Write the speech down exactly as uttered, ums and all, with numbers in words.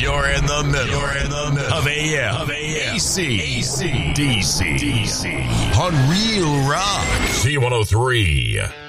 You're in the middle. You're in the middle of A M, of A M, A C, A C, D C, D C, on Real Rock, C one oh three.